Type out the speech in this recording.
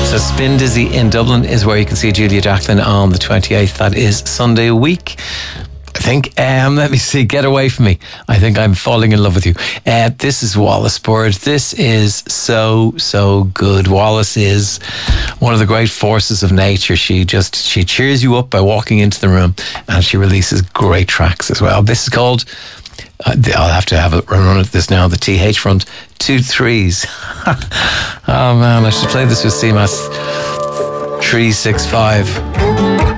So Spin Dizzy in Dublin is where you can see Julia Jacklin on the 28th. That is Sunday week, I think. Let me see. Get Away From Me. I think I'm falling in love with you. This is Wallace Bird. This is so good. Wallace is one of the great forces of nature. She cheers you up by walking into the room, and she releases great tracks as well. This is called, I'll have to have a run at this now, the TH front, 2 3s. Oh man, I should play this with CMAS 365.